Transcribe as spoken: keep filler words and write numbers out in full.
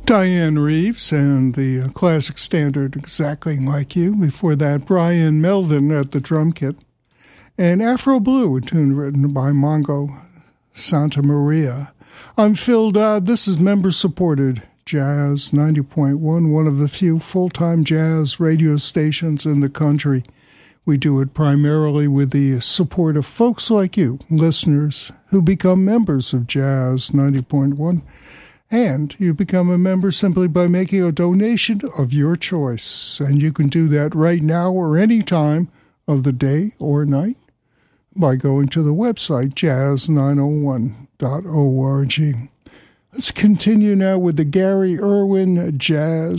Diane Reeves and the uh, classic standard Exactly Like You. Before that, Brian Melvin at the drum kit. And Afro Blue, a tune written by Mongo Santa Maria. I'm Phil Dodd. This is member-supported Jazz ninety point one, one of the few full-time jazz radio stations in the country. We do it primarily with the support of folks like you, listeners, who become members of Jazz ninety point one. And you become a member simply by making a donation of your choice. And you can do that right now or any time of the day or night by going to the website jazz nine oh one dot org. Let's continue now with the Gary Irwin Jazz